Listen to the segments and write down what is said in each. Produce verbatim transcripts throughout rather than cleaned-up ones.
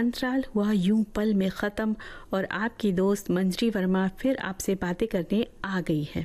अंतराल हुआ यूं पल में ख़त्म और आपकी दोस्त मंजरी वर्मा फिर आपसे बातें करने आ गई है।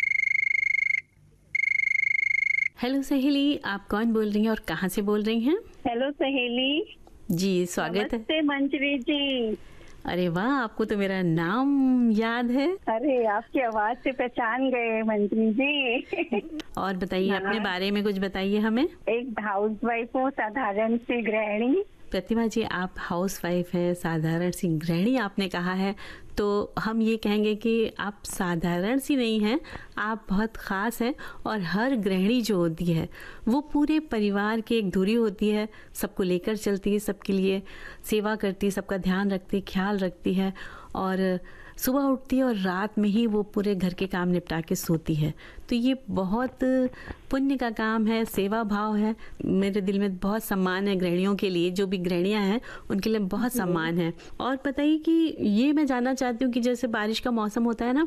हेलो सहेली, आप कौन बोल रही हैं और कहाँ से बोल रही हैं? हेलो सहेली जी, स्वागत है। नमस्ते मंजरी जी। अरे वाह, आपको तो मेरा नाम याद है। अरे आपकी आवाज से पहचान गए मंजरी जी। और बताइए, अपने बारे में कुछ बताइए हमें। एक हाउस वाइफ हूँ, साधारण सी गृहिणी। प्रतिमा जी, आप हाउस वाइफ है, साधारण सी गृहिणी आपने कहा है, तो हम ये कहेंगे कि आप साधारण सी नहीं हैं, आप बहुत ख़ास हैं। और हर गृहिणी जो होती है वो पूरे परिवार की एक धुरी होती है, सबको लेकर चलती है, सबके लिए सेवा करती है, सबका ध्यान रखती है, ख्याल रखती है और सुबह उठती है और रात में ही वो पूरे घर के काम निपटा के सोती है। तो ये बहुत पुण्य का काम है, सेवा भाव है। मेरे दिल में बहुत सम्मान है गृहिणियों के लिए, जो भी गृहिणियाँ हैं उनके लिए बहुत सम्मान है। और बताइए कि ये मैं जानना चाहती हूँ कि जैसे बारिश का मौसम होता है ना,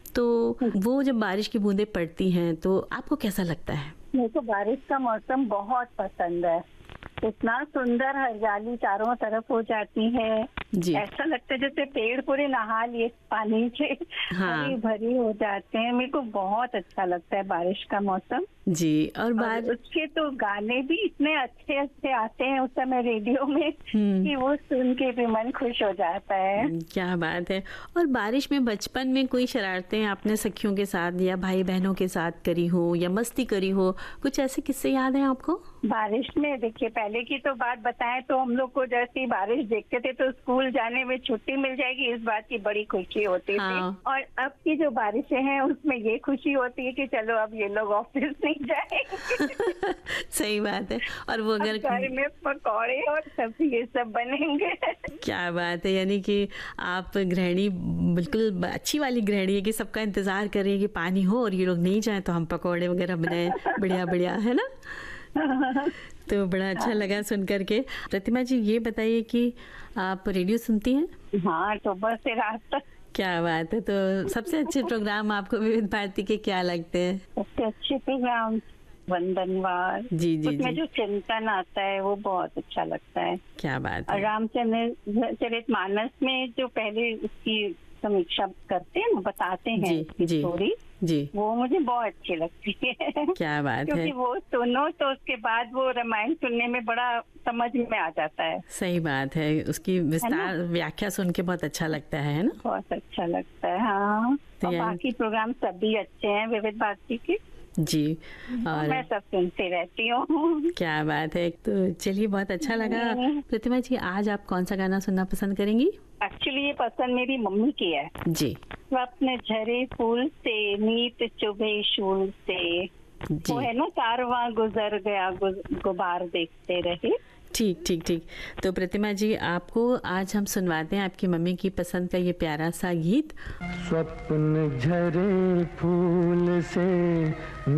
तो वो जब बारिश की बूंदें पड़ती हैं तो आपको कैसा लगता है? मेरे को बारिश का मौसम बहुत पसंद है। इतना सुंदर हरियाली चारों तरफ हो जाती है जी। ऐसा लगता है जैसे पेड़ पूरे नहा लिए पानी से, हाँ। हरी भरी हो जाते हैं। मेरे को बहुत अच्छा लगता है बारिश का मौसम जी। और, और उसके तो गाने भी इतने अच्छे अच्छे आते हैं उस समय रेडियो में कि वो सुन के भी मन खुश हो जाता है। क्या बात है। और बारिश में बचपन में कोई शरारतें आपने सखियों के साथ या भाई बहनों के साथ करी हो या मस्ती करी हो, कुछ ऐसे किस्से याद हैं आपको? बारिश में देखिए, पहले की तो बात बताएं तो हम लोग को जैसी बारिश देखते थे तो स्कूल जाने में छुट्टी मिल जाएगी, इस बात की बड़ी खुशी होती हाँ। थी। और अब की जो बारिशें हैं उसमें ये खुशी होती है कि चलो अब ये लोग ऑफिस नहीं जाएंगे। सही बात है। और वो अगर घर में पकौड़े और सब्जी ये सब बनेंगे। क्या बात है, यानी कि आप गृहिणी बिल्कुल अच्छी वाली गृहिणी है कि सबका इंतजार कर रही है कि पानी हो और ये लोग नहीं जाए तो हम पकौड़े वगैरह बनाए, बढ़िया बढ़िया, है ना? तो बड़ा अच्छा लगा सुन करके। प्रतिमा जी, ये बताइए कि आप रेडियो सुनती हैं? हाँ, सुबह से रात तक। क्या बात है। तो सबसे अच्छे प्रोग्राम आपको विविध भारती के क्या लगते हैं? सबसे अच्छे प्रोग्राम वंदनवार। जी जी उसमें जी। जो चिंतन आता है वो बहुत अच्छा लगता है। क्या बात है। रामचरित मानस में जो पहले उसकी समीक्षा करते हैं, बताते हैं जी, जी, स्टोरी जी, वो मुझे बहुत अच्छी लगती है। क्या बात है। क्योंकि वो सुनो तो उसके बाद वो रामायण सुनने में बड़ा समझ में आ जाता है। सही बात है, उसकी विस्तार व्याख्या सुन के बहुत अच्छा लगता है ना? बहुत अच्छा लगता है। हाँ। और बाकी प्रोग्राम सभी अच्छे हैं विविध भारती के। जी। और मैं सब सुनती रहती हूँ। क्या बात है। तो चलिए, बहुत अच्छा लगा। प्रतिमा जी, आज आप कौन सा गाना सुनना पसंद करेंगी? एक्चुअली ये पसंद मेरी मम्मी की है। जी। स्वप्न झरे फूल से, नीत चुभे शूल से, वो है ना, कारवां गुजर गया गुबार देखते रहे। ठीक ठीक ठीक। तो प्रतिमा जी, आपको आज हम सुनवाते हैं आपकी मम्मी की पसंद का ये प्यारा सा गीत। स्वप्न झरे फूल से